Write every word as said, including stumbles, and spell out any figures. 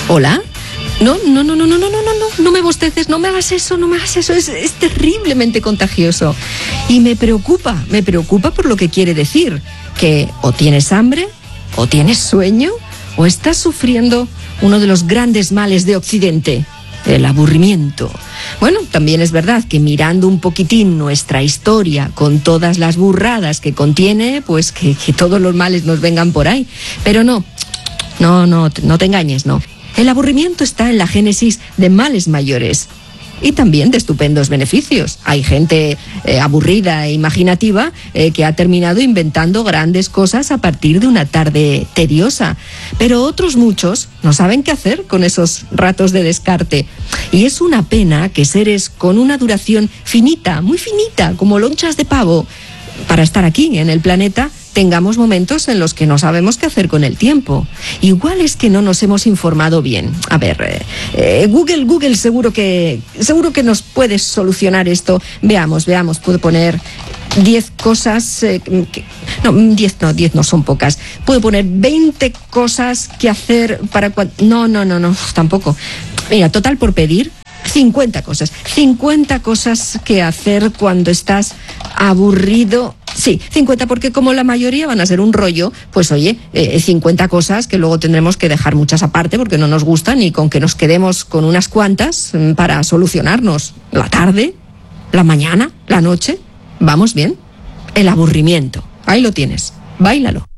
¿Hola? No, no, no, no, no, no, no, no, no, no me bosteces, no me hagas eso, no me hagas eso, es, es terriblemente contagioso. Y me preocupa, me preocupa por lo que quiere decir, que o tienes hambre, o tienes sueño, o estás sufriendo uno de los grandes males de Occidente, el aburrimiento. Bueno, también es verdad que mirando un poquitín nuestra historia con todas las burradas que contiene, pues que, que todos los males nos vengan por ahí. Pero no, no, no, no te engañes, no. El aburrimiento está en la génesis de males mayores y también de estupendos beneficios. Hay gente eh, aburrida e imaginativa eh, que ha terminado inventando grandes cosas a partir de una tarde tediosa. Pero otros muchos no saben qué hacer con esos ratos de descarte. Y es una pena que seres con una duración finita, muy finita, como lonchas de pavo, para estar aquí en el planeta, tengamos momentos en los que no sabemos qué hacer con el tiempo. Igual es que no nos hemos informado bien. A ver, eh, eh, Google, Google seguro que, seguro que nos puede solucionar esto. Veamos, veamos, puedo poner diez cosas, eh, que, no, diez no, diez no son pocas. Puedo poner veinte cosas que hacer para cuando... No, no, no, no, tampoco. Mira, total por pedir, cincuenta cosas. cincuenta cosas que hacer cuando estás aburrido. Sí, cincuenta, porque como la mayoría van a ser un rollo, pues oye, eh, cincuenta cosas que luego tendremos que dejar muchas aparte porque no nos gustan, y con que nos quedemos con unas cuantas para solucionarnos la tarde, la mañana, la noche, vamos bien. El aburrimiento, ahí lo tienes, báilalo.